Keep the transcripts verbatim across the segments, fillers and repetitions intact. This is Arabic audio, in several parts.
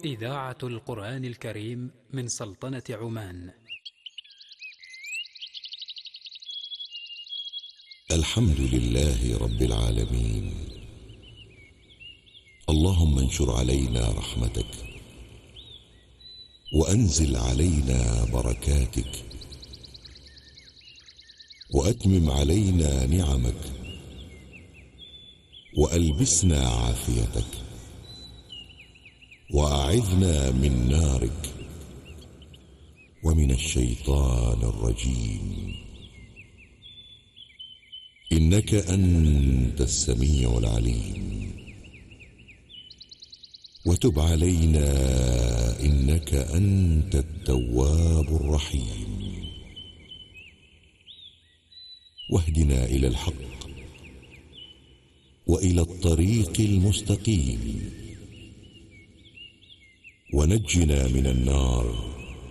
إذاعة القرآن الكريم من سلطنة عمان. الحمد لله رب العالمين. اللهم انشر علينا رحمتك وأنزل علينا بركاتك وأتمم علينا نعمك وألبسنا عافيتك وأعذنا من نارك ومن الشيطان الرجيم، إنك أنت السميع العليم. وتب علينا إنك أنت التواب الرحيم. واهدنا إلى الحق وإلى الطريق المستقيم، ونجنا من النار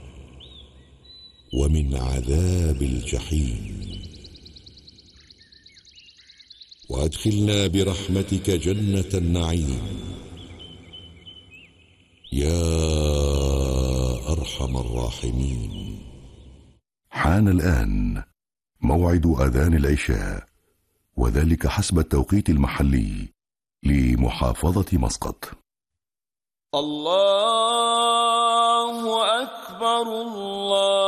ومن عذاب الجحيم، وأدخلنا برحمتك جنة النعيم يا أرحم الراحمين. حان الآن موعد أذان العشاء، وذلك حسب التوقيت المحلي لمحافظة مسقط. الله أكبر الله